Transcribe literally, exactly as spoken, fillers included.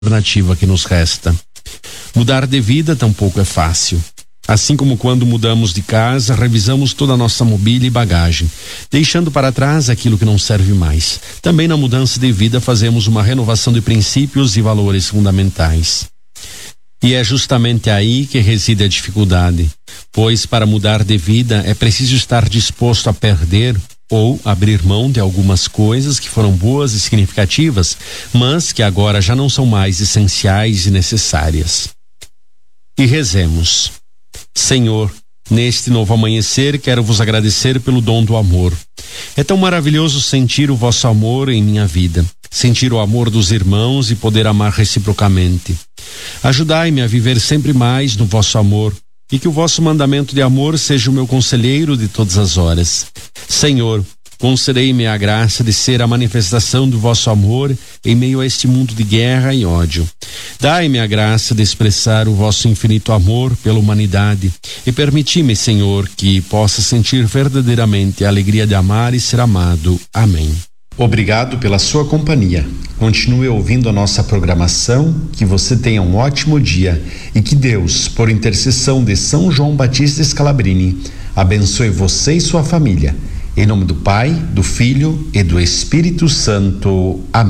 alternativa que nos resta. Mudar de vida tampouco é fácil. Assim como quando mudamos de casa, revisamos toda a nossa mobília e bagagem, deixando para trás aquilo que não serve mais. Também na mudança de vida fazemos uma renovação de princípios e valores fundamentais. E é justamente aí que reside a dificuldade, pois para mudar de vida é preciso estar disposto a perder ou abrir mão de algumas coisas que foram boas e significativas, mas que agora já não são mais essenciais e necessárias. E rezemos. Senhor, neste novo amanhecer quero vos agradecer pelo dom do amor. É tão maravilhoso sentir o vosso amor em minha vida, sentir o amor dos irmãos e poder amar reciprocamente. Ajudai-me a viver sempre mais no vosso amor e que o vosso mandamento de amor seja o meu conselheiro de todas as horas. Senhor, concedei-me a graça de ser a manifestação do vosso amor em meio a este mundo de guerra e ódio. Dai-me a graça de expressar o vosso infinito amor pela humanidade e permiti-me, Senhor, que possa sentir verdadeiramente a alegria de amar e ser amado. Amém. Obrigado pela sua companhia. Continue ouvindo a nossa programação, que você tenha um ótimo dia e que Deus, por intercessão de São João Batista Scalabrini, abençoe você e sua família. Em nome do Pai, do Filho e do Espírito Santo. Amém.